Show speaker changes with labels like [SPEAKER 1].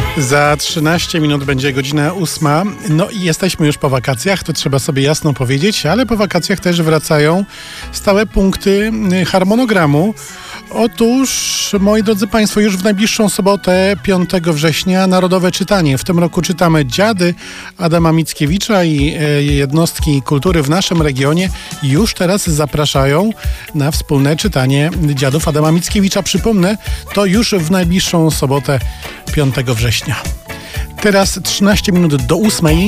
[SPEAKER 1] Za 13 minut będzie godzina 8. No i jesteśmy już po wakacjach, to trzeba sobie jasno powiedzieć, ale po wakacjach też wracają stałe punkty harmonogramu. Otóż, moi drodzy Państwo, już w najbliższą sobotę, 5 września, Narodowe Czytanie. W tym roku czytamy Dziady Adama Mickiewicza i jednostki kultury w naszym regionie już teraz zapraszają na wspólne czytanie Dziadów Adama Mickiewicza. Przypomnę, to już w najbliższą sobotę, 5 września. Teraz 13 minut do 8.